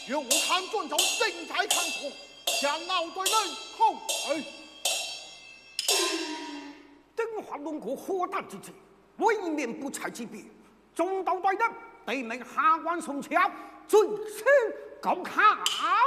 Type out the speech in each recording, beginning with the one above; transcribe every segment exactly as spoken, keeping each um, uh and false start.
若我看准就正在看错，向老对人吼哎！ 灯华龙国火弹之际，未免不才之别。中道对人对命下官送枪，最先高看。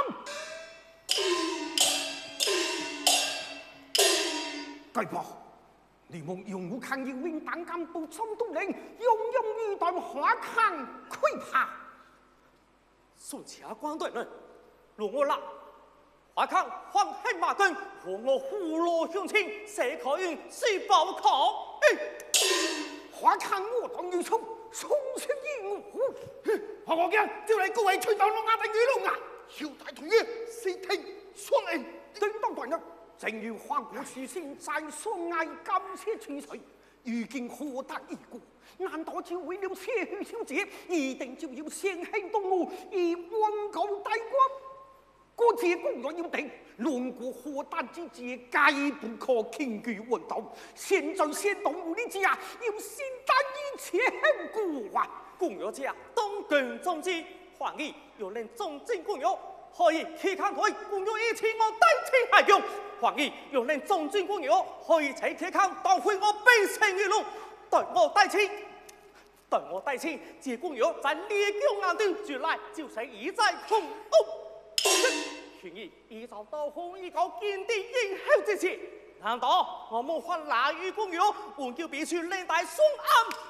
该报，你们用武抗英兵当干部总督令，用用一段花康溃怕。 送下官对人，容我啦。花康黄黑马根和我虎落雄亲，谁可用谁报考？哎， 花康我当英雄，从此一我。 花国将就嚟各位吹到龙牙的鱼龙啊！小大同意，谁听说令？ 叮当对人。正如花国书信在所爱感谢千岁，如今何得一过？难道只为了谢许小姐，一定就要先行动武，以温告大国？国节公若要定，论过何旦之节，皆不可轻举妄动。现在先动武力之下，要先担一切后果啊！ 公约家当权中之，皇帝又令中正公约。可以期看佢公约一次我低清下用，皇帝又令中正公约可以齐期看当回我悲情一路，对我低清，对我低清，这公约在列交眼中绝来就是一再空屋。权益依照刀锋依靠见地应后之时，难道我们换腊鱼公约，换叫必须令大松安？